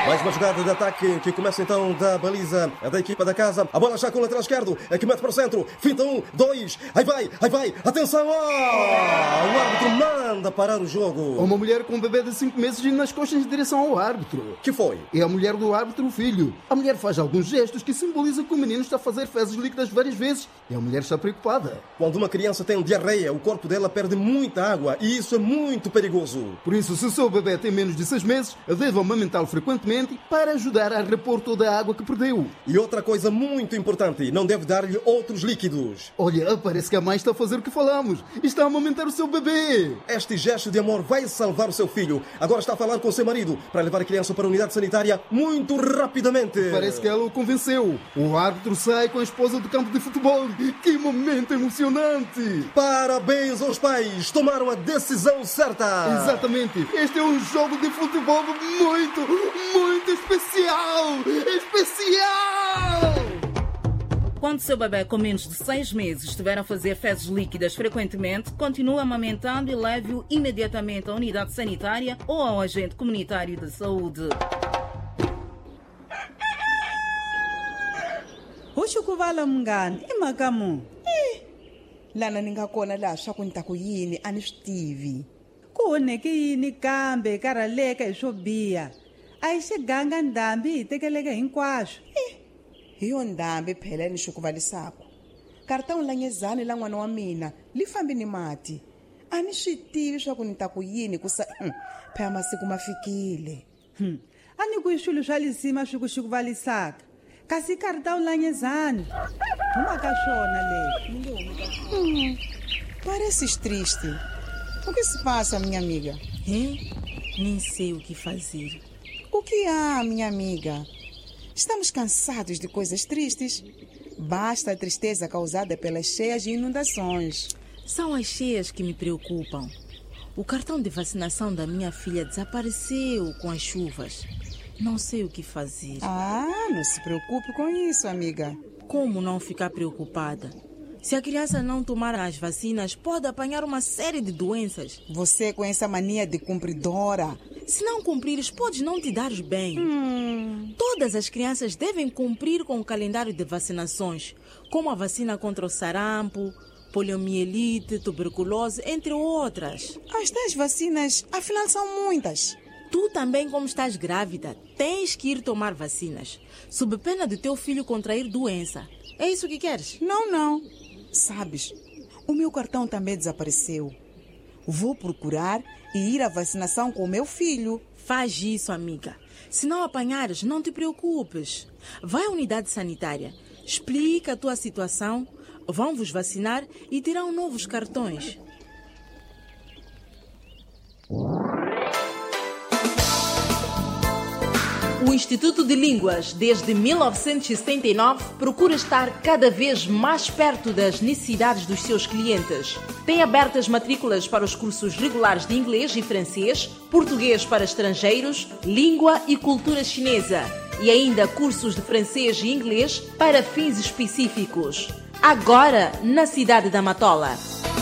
Mais uma jogada de ataque que começa então da baliza da equipa da casa. A bola já com o lateral esquerdo, que mete para o centro. Finta 1, 2, aí vai. Atenção! O árbitro manda parar o jogo. Uma mulher com um bebê de 5 meses indo nas costas em direção ao árbitro. Que foi? É a mulher do árbitro, o filho. A mulher faz alguns gestos que simbolizam que o menino está a fazer fezes líquidas várias vezes. E a mulher está preocupada. Quando uma criança tem diarreia, o corpo dela perde muita água e isso é muito perigoso. Por isso, se o seu bebê tem menos de 6 meses, deve amamentá-lo frequentemente para ajudar a repor toda a água que perdeu. E outra coisa muito importante, não deve dar-lhe outros líquidos. Olha, parece que a mãe está a fazer o que falamos. Está a amamentar o seu bebê. Este gesto de amor vai salvar o seu filho. Agora está a falar com o seu marido para levar a criança para a unidade sanitária muito rapidamente. Parece que ela o convenceu. O árbitro sai com a esposa do campo de futebol. Que momento emocionante! Parabéns aos pais, tomaram a decisão certa. Exatamente. Este é um jogo de futebol muito especial! Especial! Quando seu bebê com menos de 6 meses estiver a fazer fezes líquidas frequentemente, continue amamentando e leve-o imediatamente à unidade sanitária ou ao agente comunitário de saúde. Uxukuvala mngani I mhaka mu lana ni nga kona laha swa ku ni ta ku yini a ni swi tivi. ku onheke yini kambe hi karhaleka hi swo biha a hi xiganga ndhambi hi tekeleke hinkwaswo. Hi yo ndhambi phela ni xukuvalisako karata unlanyezani la n'wana wa mina li fambi ni mati a ni swi tivi swa ku ni ta ku yini kusa phela masiku ma fikile. A ni ku swilo swa lisima swi ku xikuvalisaka kasi karata unlanyezani huma ka swona leswi. Pareces triste. O que se passa, minha amiga? Nem sei o que fazer. O que há, minha amiga? Estamos cansados de coisas tristes. Basta a tristeza causada pelas cheias e inundações. São as cheias que me preocupam. O cartão de vacinação da minha filha desapareceu com as chuvas. Não sei o que fazer. Não se preocupe com isso, amiga. Como não ficar preocupada? Se a criança não tomar as vacinas, pode apanhar uma série de doenças. Você com essa mania de cumpridora. Se não cumprires, podes não te dar bem. Todas as crianças devem cumprir com o calendário de vacinações, como a vacina contra o sarampo, poliomielite, tuberculose, entre outras. As 10 vacinas, afinal, são muitas. Tu também, como estás grávida, tens que ir tomar vacinas, sob pena de teu filho contrair doença. É isso que queres? Não. Sabes, o meu cartão também desapareceu. Vou procurar e ir à vacinação com o meu filho. Faz isso, amiga. Se não apanhares, não te preocupes. Vai à unidade sanitária, explica a tua situação, vão vos vacinar e terão novos cartões. O Instituto de Línguas, desde 1979, procura estar cada vez mais perto das necessidades dos seus clientes. Tem abertas matrículas para os cursos regulares de inglês e francês, português para estrangeiros, língua e cultura chinesa e ainda cursos de francês e inglês para fins específicos. Agora, na cidade da Matola.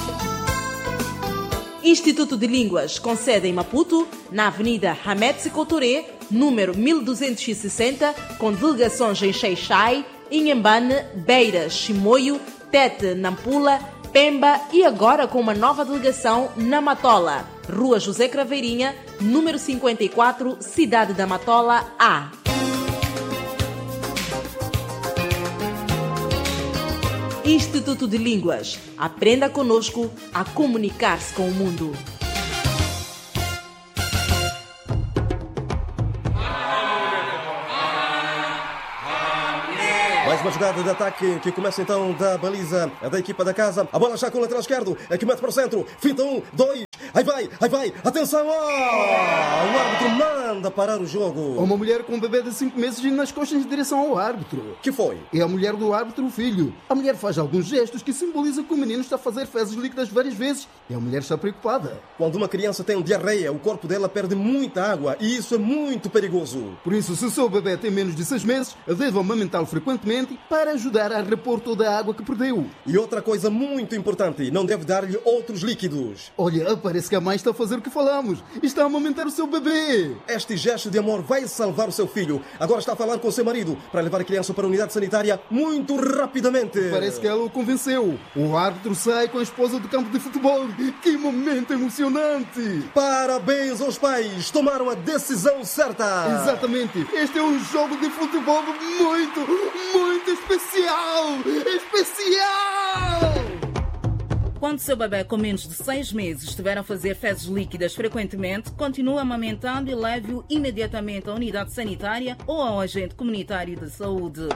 Instituto de Línguas, com sede em Maputo, na Avenida Hamed Sékou Touré, número 1260, com delegações em Xai-Xai, Inhambane, Beira, Chimoio, Tete, Nampula, Pemba e agora com uma nova delegação na Matola, Rua José Craveirinha, número 54, Cidade da Matola, A. Instituto de Línguas. Aprenda conosco a comunicar-se com o mundo. Mais uma jogada de ataque que começa então da baliza da equipa da casa. A bola já com o lateral esquerdo, que mete para o centro. Finta 1, 2, aí vai. Atenção! O árbitro manda parar o jogo. Uma mulher com um bebê de 5 meses indo nas costas em direção ao árbitro. Que foi? É a mulher do árbitro, o filho. A mulher faz alguns gestos que simbolizam que o menino está a fazer fezes líquidas várias vezes. E a mulher está preocupada. Quando uma criança tem diarreia, o corpo dela perde muita água e isso é muito perigoso. Por isso, se o seu bebê tem menos de 6 meses, deve amamentá-lo frequentemente para ajudar a repor toda a água que perdeu. E outra coisa muito importante, não deve dar-lhe outros líquidos. Olha, parece que a mãe está a fazer o que falamos. Está a amamentar o seu bebê. Este esse gesto de amor vai salvar o seu filho. Agora está a falar com o seu marido para levar a criança para a unidade sanitária muito rapidamente. Parece que ela o convenceu. O árbitro sai com a esposa do campo de futebol. Que momento emocionante! Parabéns aos pais, tomaram a decisão certa. Exatamente. Este é um jogo de futebol muito, muito especial! Especial! Quando seu bebê com menos de 6 meses estiver a fazer fezes líquidas frequentemente, continue amamentando e leve-o imediatamente à unidade sanitária ou ao agente comunitário de saúde.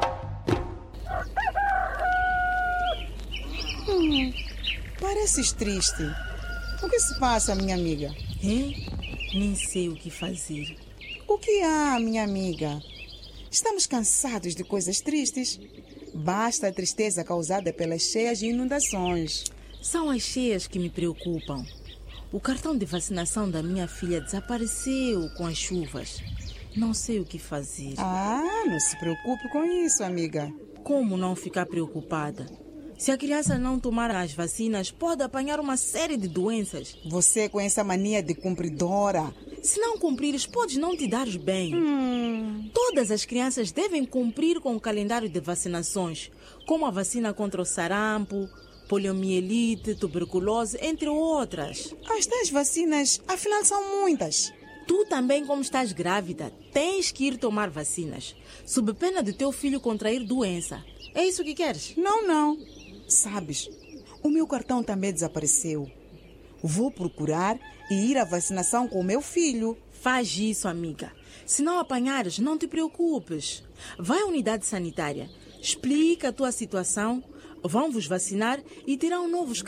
Pareces triste. O que se passa, minha amiga? Nem sei o que fazer. O que há, minha amiga? Estamos cansados de coisas tristes. Basta a tristeza causada pelas cheias e inundações. São as cheias que me preocupam. O cartão de vacinação da minha filha desapareceu com as chuvas. Não sei o que fazer. Não se preocupe com isso, amiga. Como não ficar preocupada? Se a criança não tomar as vacinas, pode apanhar uma série de doenças. Você com essa mania de cumpridora. Se não cumprires, podes não te dar bem. Todas as crianças devem cumprir com o calendário de vacinações, como a vacina contra o sarampo, poliomielite, tuberculose, entre outras. As tais vacinas, afinal, são muitas. Tu também, como estás grávida, tens que ir tomar vacinas, sob pena de teu filho contrair doença. É isso que queres? Não. Sabes, o meu cartão também desapareceu. Vou procurar e ir à vacinação com o meu filho. Faz isso, amiga. Se não apanhares, não te preocupes. Vai à unidade sanitária, explica a tua situação, vão vos vacinar e terão novos